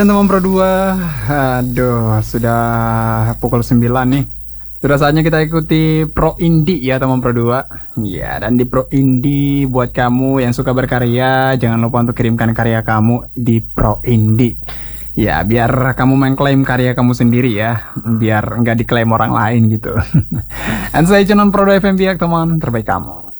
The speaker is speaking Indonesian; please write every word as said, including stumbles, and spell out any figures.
Teman Pro dua, aduh, sudah pukul sembilan nih. Sudah saatnya kita ikuti Pro Indie ya teman Pro dua. Ya, dan di Pro Indie buat kamu yang suka berkarya, jangan lupa untuk kirimkan karya kamu di Pro Indie. Ya, biar kamu mengklaim karya kamu sendiri ya, biar nggak diklaim orang lain gitu. Dan saya Cunan Pro dua F M Biak teman terbaik kamu.